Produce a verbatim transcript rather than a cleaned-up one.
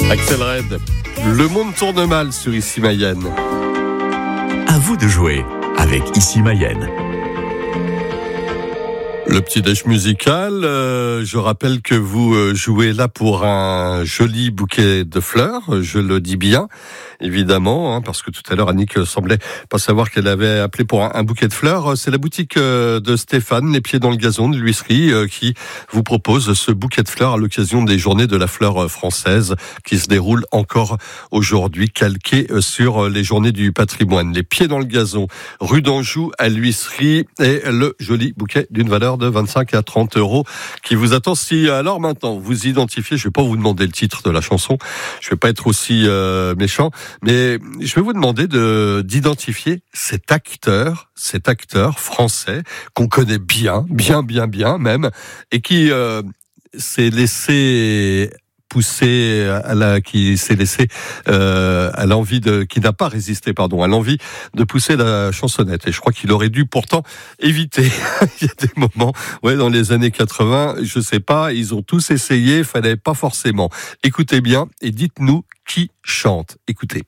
Axel Red, le monde tourne mal sur Ici Mayenne. À vous de jouer avec Ici Mayenne. Le petit déj musical, euh, je rappelle que vous euh, jouez là pour un joli bouquet de fleurs, je le dis bien, évidemment, hein, parce que tout à l'heure Annick semblait pas savoir qu'elle avait appelé pour un, un bouquet de fleurs. C'est la boutique euh, de Stéphane, Les Pieds dans le Gazon de l'huisserie, euh, qui vous propose ce bouquet de fleurs à l'occasion des Journées de la fleur française qui se déroulent encore aujourd'hui, calquées sur les Journées du patrimoine. Les Pieds dans le Gazon, rue d'Anjou à l'huisserie, et le joli bouquet d'une valeur de vingt-cinq à trente euros qui vous attend. Si alors maintenant vous identifiez, je vais pas vous demander le titre de la chanson, je vais pas être aussi euh, méchant, mais je vais vous demander de d'identifier cet acteur, cet acteur français qu'on connaît bien, bien, bien, bien même, et qui euh, s'est laissé poussé à la, qui s'est laissé euh, à l'envie de, qui n'a pas résisté, pardon, à l'envie de pousser la chansonnette. Et je crois qu'il aurait dû pourtant éviter. Il y a des moments, ouais, dans les années quatre-vingts, je sais pas, ils ont tous essayé, fallait pas forcément. Écoutez bien et dites-nous qui chante. Écoutez.